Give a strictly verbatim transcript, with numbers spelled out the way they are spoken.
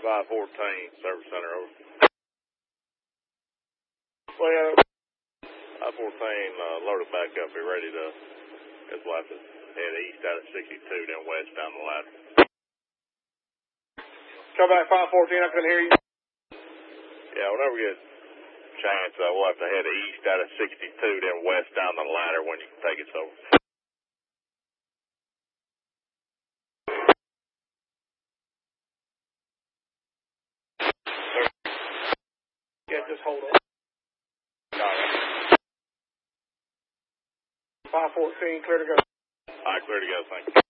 five fourteen, Service Center, over. Well, five fourteen, uh, loaded back up, be ready to, because we'll have to head east out of sixty-two, then west down the ladder. come back five fourteen, I couldn't hear you. Yeah, whenever we get a chance, uh, we'll have to head east out of sixty-two, then west down the ladder when you can take us over. Yeah, just hold on. five fourteen, clear to go. All right, clear to go, thank you.